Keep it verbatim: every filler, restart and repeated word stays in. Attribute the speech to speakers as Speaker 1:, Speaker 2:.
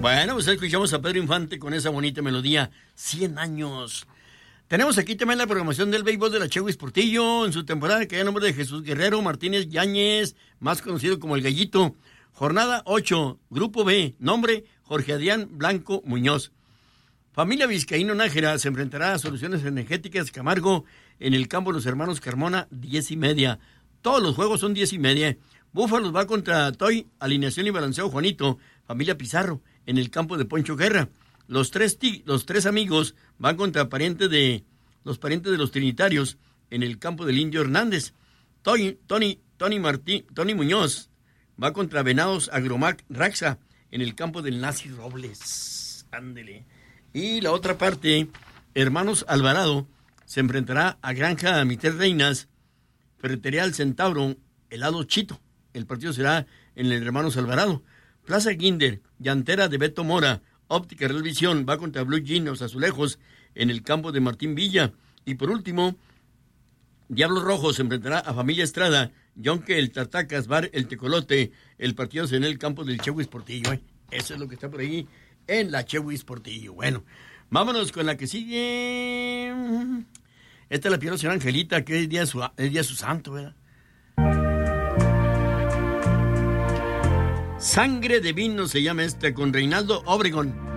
Speaker 1: Bueno, pues escuchamos a Pedro Infante con esa bonita melodía, cien años. Tenemos aquí también la programación del béisbol de la Chewis Portillo en su temporada que hay nombre de Jesús Guerrero Martínez Yáñez, más conocido como El Gallito. Jornada ocho, Grupo B, nombre Jorge Adrián Blanco Muñoz. Familia Vizcaíno Nájera se enfrentará a Soluciones Energéticas Camargo en el campo de los hermanos Carmona, diez y media. Todos los juegos son diez y media. Búfalos va contra Toy, Alineación y Balanceo Juanito, Familia Pizarro, en el campo de Poncho Guerra. Los tres, ti, los tres amigos van contra parientes de, los parientes de los Trinitarios, en el campo del Indio Hernández. Toy, Tony, Tony, Martí, Tony Muñoz va contra Venados Agromac Raxa, en el campo del Nazi Robles. Ándele. Y la otra parte, Hermanos Alvarado, se enfrentará a Granja Mitel Reinas, Ferretería El Centauro, Helado Chito. El partido será en el Hermanos Alvarado. Plaza Guinder, Llantera de Beto Mora, Óptica Real Visión, va contra Blue Jean, Los Azulejos, en el campo de Martín Villa. Y por último, Diablos Rojos se enfrentará a Familia Estrada, Yonque, el Tartacas, Bar, el Tecolote. El partido será en el campo del Chewis Portillo. ¿eh? Eso es lo que está por ahí en la Chewis Portillo. Bueno, vámonos con la que sigue. Esta la pidió la señora Angelita, que es día de su, es día de su santo, ¿verdad? Sangre de Vino se llama esta, con Reinaldo Obregón.